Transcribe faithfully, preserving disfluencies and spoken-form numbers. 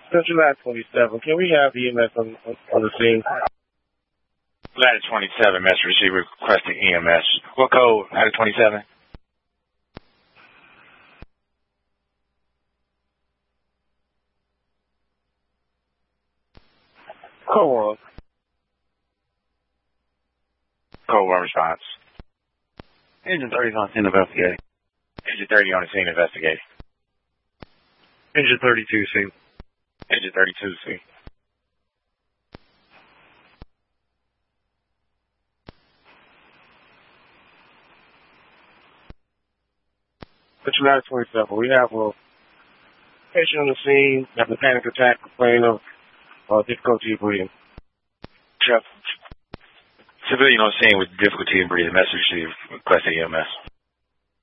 Central Lat twenty-seven, can we have E M S on, on the scene? Ladder twenty-seven, message receiver requesting E M S. What code? Ladder twenty-seven? Code one. Code one response. Engine thirty on scene investigating. Engine thirty on the scene investigating. Engine thirty-two, scene. Engine thirty-two, C. Central Lat twenty-seven, we have a patient on the scene, have a panic attack, complaining of uh, difficulty breathing. Check. Civilian on scene with difficulty in breathing. Message received requesting E M S.